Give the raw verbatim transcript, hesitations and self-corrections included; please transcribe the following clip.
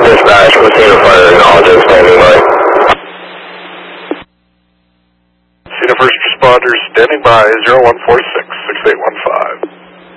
dispatch, Messina Fire acknowledges, standing by. Messina first responders standing by, zero one four six, six eight one five.